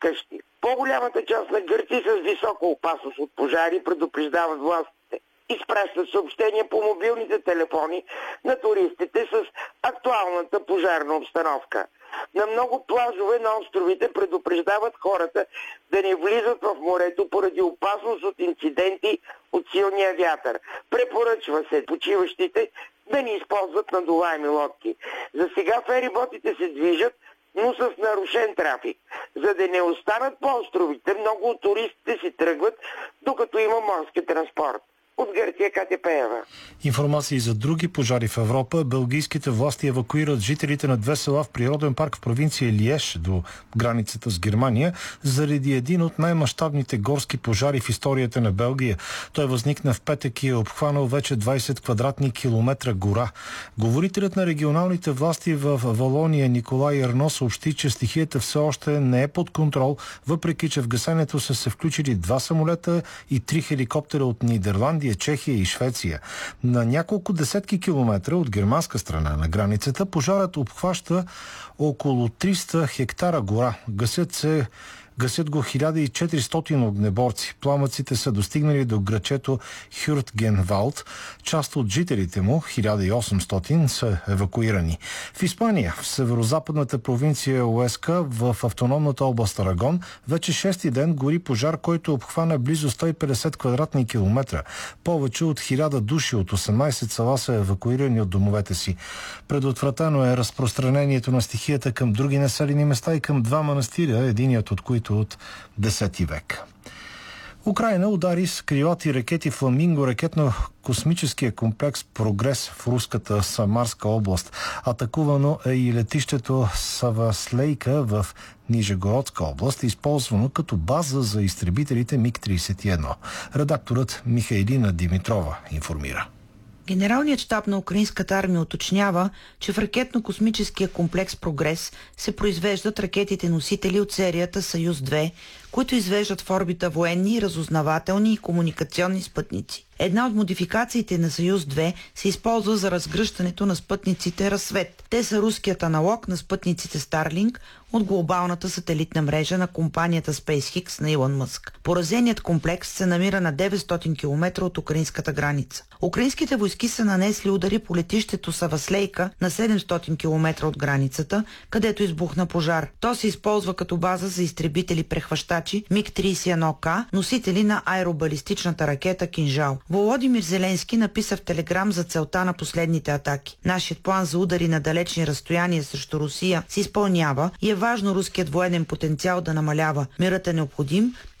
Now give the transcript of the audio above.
къщи. По-голямата част на гърци с висока опасност от пожари предупреждават властите. Изпращат съобщения по мобилните телефони на туристите с актуалната пожарна обстановка. На много плажове на островите предупреждават хората да не влизат в морето поради опасност от инциденти от силния вятър. Препоръчва се почиващите да не използват надуваеми лодки. За сега фериботите се движат, но с нарушен трафик. За да не останат по островите, много от туристите си тръгват, докато има морски транспорт. От Гърция, Катя Пеева. Информации за други пожари в Европа. Белгийските власти евакуират жителите на 2 села в природен парк в провинция Лиеж до границата с Германия заради един от най-мащабните горски пожари в историята на Белгия. Той възникна в петък и е обхванал вече 20 квадратни километра гора. Говорителят на регионалните власти в Валония Николай Ерно съобщи, че стихията все още не е под контрол, въпреки че в гасенето са се включили 2 самолета и 3 хеликоптера от Нидерландия, Чехия и Швеция. На няколко десетки километра от германска страна на границата пожарът обхваща около 300 хектара гора. Гасят го 1400 огнеборци. Пламъците са достигнали до грачето Хюртгенвалд. Част от жителите му, 1800, са евакуирани. В Испания, в северо-западната провинция Уеска, в автономната област Арагон, вече 6-ти ден гори пожар, който обхвана близо 150 квадратни километра. Повече от 1000 души от 18 села са евакуирани от домовете си. Предотвратено е разпространението на стихията към други населени места и към 2 манастира, единият от които от 10 век. Украйна удари с крилати ракети Фламинго ракетно-космическия комплекс Прогрес в руската Самарска област. Атакувано е и летището Саваслейка в Нижегородска област, използвано като база за изтребителите МиГ-31. Редакторът Михайлина Димитрова информира. Генералният щаб на украинската армия уточнява, че в ракетно-космическия комплекс Прогрес се произвеждат ракетите-носители от серията Съюз-2, които извеждат в орбита военни, разузнавателни и комуникационни спътници. Една от модификациите на Съюз-2 се използва за разгръщането на спътниците Разсвет. Те са руският аналог на спътниците Starlink от глобалната сателитна мрежа на компанията SpaceX на Илон Мъск. Поразеният комплекс се намира на 900 км от украинската граница. Украинските войски са нанесли удари по летището Саваслейка на 700 км от границата, където избухна пожар. То се използва като база за изтребители-прехващачи МиГ-31К, носители на аеробалистичната ракета Кинжал. Володимир Зеленски написа в Телеграм за целта на последните атаки. Нашият план за удари на далечни разстояния срещу Русия се изпълнява и е важно руският военен потенциал да намалява. Мирът е необходим